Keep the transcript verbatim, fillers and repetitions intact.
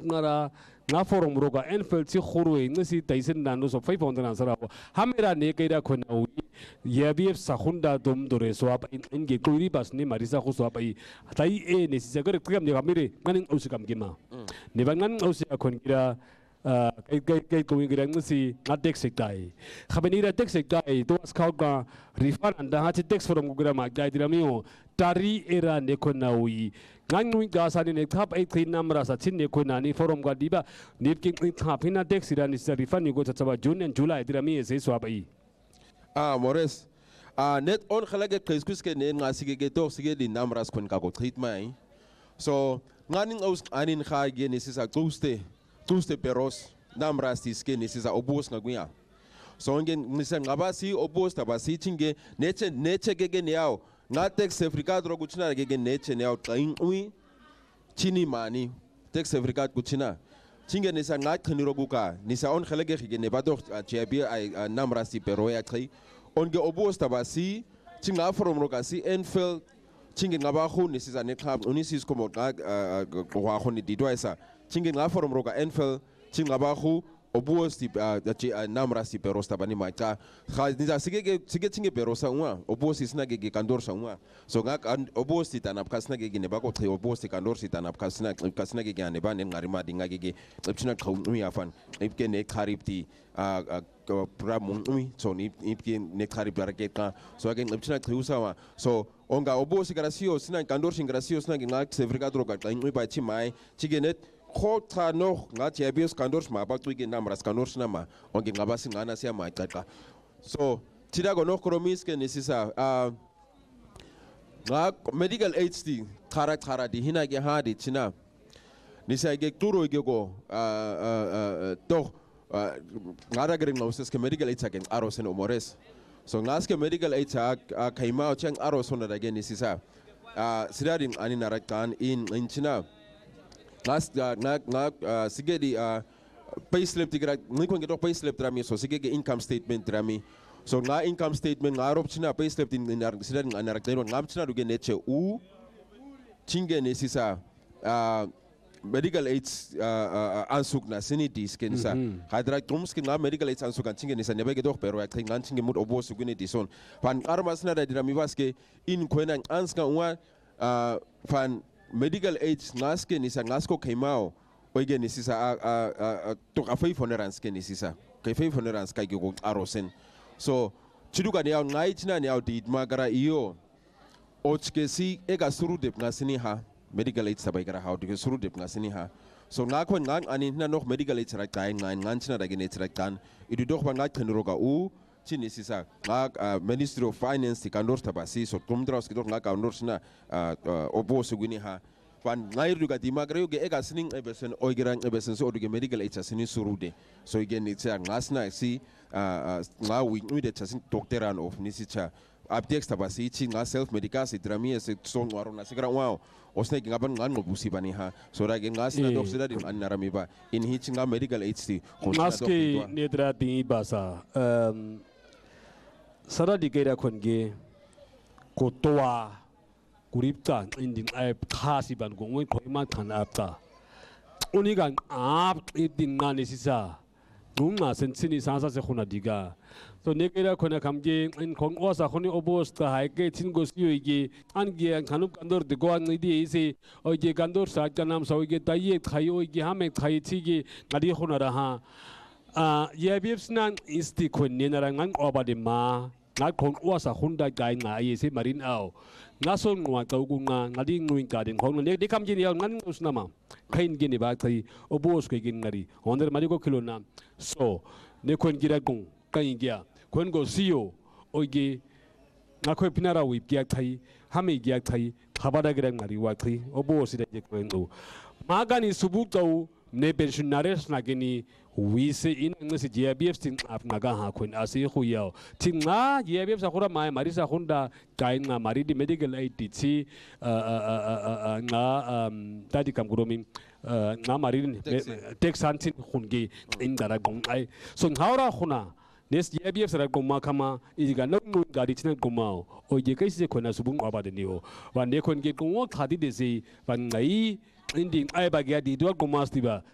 ngara nga forum roga Enfield si khurwe ngasi taisen nando so five hundred ansara hamera ne kaida khona wi yabf sakhunda dum dore swap in ge kuri bas ne marisa khu swap ai tai e ne si jagar kram ne gamire nganin usikam gima ne bangan usi akhon kira kai kai kai ko ngira ngasi nga tek sektai khabenira tek sektai to skau ka refund anda ha tek forum gira ma jai diramio tari era ne khona wi nganui ga sa ne khap ai thin namra sa chin ne khona ni forum ga diba nip king khap hina tek sira ni sa refund ni go chawa June and July dirami se swap ai ah Morris ah net on khalage kheskus ke ne ngasi ke to sige di namras kon ka ko khit mai so nganing aus anin kha ge ne sisa tuste tuste peros namras ti ske ne sisa obos ngaguya so ngen nisa ngabasi obos tabasi chinge neche neche ge ge ne yao nga tex Africa dro kuchina ge ge neche ne yao tain ui chini mani tex Africa kuchina chinge nisa nga khniro guka nisa on khalage ge ne badok chebi ai namras ti pero ya khai on ge obos tabasi chinga from rokasi Enfield chinge ngaba khu ne sisa ne club unisis komo ga wa khu ni didwaisa chinge nga forum roga Enfield chinga ba khu obos ti namra si perosta bani macha kha sige sige chinge perosa unwa obos isna ge kandor sa unwa so nga obos ti tanap kasna ge ne ba ko thi obos ti kandor si tanap kasna kasna ge ne ba ne ngari ma dinga ge china khau nu ya fan ipke ne kharip ti pram umi so ni ipke ne kharip ra ka so ge china khiusa wa so onga obos gracioso sina kandor sin gracioso na ge nga sevriga droga ka ngi ba chi mai chige net khotha no ngathi yabios kandors ma baqwike namras kandors nama onke ngabasi ngana siya macaqa so thina go no promise ke nisisa uh nga medical aid sti khara khara di hina ke ha di china nisa ke turo ke go uh to ngara gering no ses ke medical aid ke aros en omores so ngas ke medical aid ka kaima chang aros on da ge nisisa uh sidadin ani narakan in in china ngas na na sige di payslip tigra ngi ko ngi payslip trami so sige ke income statement trami so nga income statement nga rop china payslip tin nar sida nga nar tayro ngam china duge neche u chinge ne sisa medical aids ansuk na sini dis ken sa hadra tums ke nga medical aids ansuk kan chinge ne sa nebe ke doch pero ya ngan chinge mut obos gune dison pan armas na da dirami baske in ko na anska wa fan medical aids ngaske nisa ngasko kaimao oige nisisa a to ka five hundred ke nisisa ka five hundred ka go arosen so chiduka ne yaw ngai china ne yaw dit magara iyo ochke si ega suru de ngasini ha medical aids sabai gara how de suru de ngasini ha so ngakho ngang ani na noch medical aids ra kai ngai ngan china da gene tra kan idu doch ba ngai khenroga u chini sisa nga Ministry of Finance ti kandor tabasi so tumdros ki dok nga kandor sina obos guni ha fan ngair duga di magre ge ega sinin ebesen oigerang ebesen so duge medical aid sinin surude so igen ni tsa ngasna si nga wi nude tsasin doctoran of nisicha aptex tabasi chi nga self medicasi drami se so ngaro na sigra wow osne ngaban ngan ngobusi bani ha so ra ge ngasna dok sida din anarami ba in hi nga medical aid ti ngaske nedra di basa um sara di gera khonge ko towa kuripta inding ai khasi ban go ngoi khoima khan apta uniga ap idin ngani sisa nunga sensini sansa se khuna diga so negera khona khamge in khong osa khoni obos ta hai ke chin go siyo gi an gi khanup kandor de go an di ise o ge kandor sa ka nam so ge taye khayo gi hame khai chi gi ngadi khona ra ha a yebipsnan isti khonni narangan obade ma nga khong osa khunda kai nga ise marin ao nga son ngwa ka ku nga ngadi nguin ka den khong ne de kam jin ya ngan usnama khain gi ni ba khai obos ke gin ngari onder mari ko kilo na so ne kon gira gung kai gya kon go siyo oge nga khoi pinara wi pya khai hame gya khai khabada gira ngari wa khai obos de ko ngo magani subuk to ne pensionares na gini wise in ngasi G B F tin ap ngaga ha khun asi khuyao tinga G B F sa khura mai mari sa khunda kain nga mari di medical aid ti chi nga tadi kam guromi nga mari tek santin khungi in dara gong ai so ngawra khuna nes G B F sa goma kama iga no nu gari china gomao o je kai se khona subung aba de niyo wa ne khon ge gong khadi de se ban ngai ending ai ba gya di dua gomas tiba